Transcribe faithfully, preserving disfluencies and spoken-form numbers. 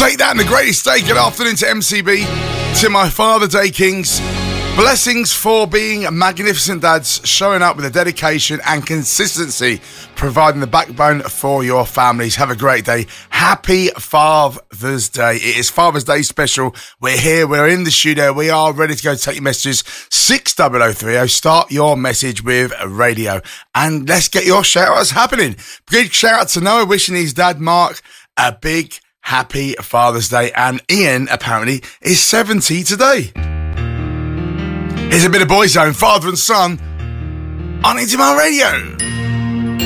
Take that and the greatest day. Good afternoon to M C B, to my Father Day Kings. Blessings for being magnificent dads, showing up with a dedication and consistency, providing the backbone for your families. Have a great day. Happy Father's Day. It is Father's Day special. We're here. We're in the studio. We are ready to go take your messages. six oh oh three oh. Start your message with radio. And let's get your shout-outs happening. Big shout-out to Noah, wishing his dad, Mark, a big happy Father's Day. And Ian, apparently, is seventy today. Here's a bit of Boyzone, father and son, on Into My Radio.